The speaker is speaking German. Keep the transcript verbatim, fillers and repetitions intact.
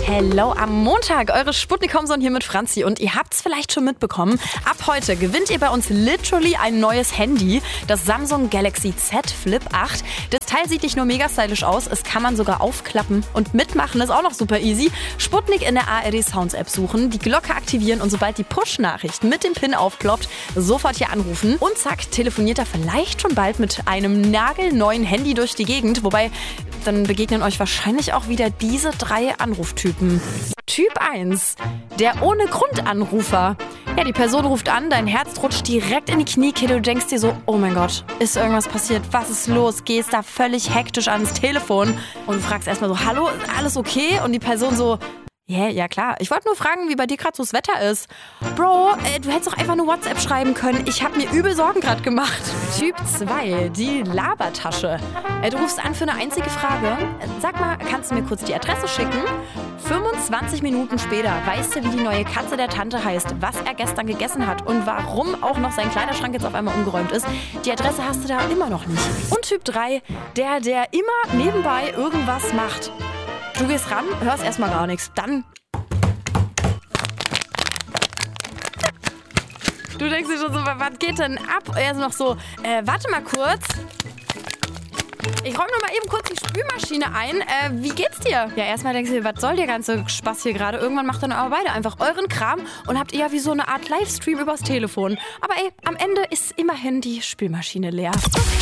Hello am Montag, eure Sputnik-Homson hier mit Franzi und ihr habt's vielleicht schon mitbekommen. Ab heute gewinnt ihr bei uns literally ein neues Handy, das Samsung Galaxy Z Flip acht. Das Teil sieht nicht nur mega stylisch aus, es kann man sogar aufklappen und mitmachen ist auch noch super easy. Sputnik in der A R D Sounds App suchen, die Glocke aktivieren und sobald die Push-Nachricht mit dem Pin aufploppt, sofort hier anrufen und zack, telefoniert er vielleicht schon bald mit einem nagelneuen Handy durch die Gegend, wobei dann begegnen euch wahrscheinlich auch wieder diese drei Anruftypen. Typ eins, der ohne Grundanrufer. Ja, die Person ruft an, dein Herz rutscht direkt in die Kniekehle, du denkst dir so, oh mein Gott, ist irgendwas passiert, was ist los? Gehst da völlig hektisch ans Telefon und du fragst erstmal so, hallo, ist alles okay? Und die Person so, yeah, ja klar, ich wollte nur fragen, wie bei dir gerade so das Wetter ist. Bro, äh, du hättest doch einfach nur WhatsApp schreiben können. Ich habe mir übel Sorgen gerade gemacht. Typ zwei, die Labertasche. Äh, du rufst an für eine einzige Frage. Äh, sag mal, kannst du mir kurz die Adresse schicken? fünfundzwanzig Minuten später weißt du, wie die neue Katze der Tante heißt, was er gestern gegessen hat und warum auch noch sein Kleiderschrank jetzt auf einmal umgeräumt ist. Die Adresse hast du da immer noch nicht. Und Typ drei, der, der immer nebenbei irgendwas macht. Du gehst ran, hörst erstmal gar nichts. Dann. Du denkst dir schon so, was geht denn ab? Er ist noch so, äh, warte mal kurz. Ich räume noch mal eben kurz die Spülmaschine ein. Äh, wie geht's dir? Ja, erstmal denkst du dir, was soll der ganze Spaß hier gerade? Irgendwann macht dann aber beide einfach euren Kram und habt eher wie so eine Art Livestream übers Telefon. Aber ey, am Ende ist immerhin die Spülmaschine leer.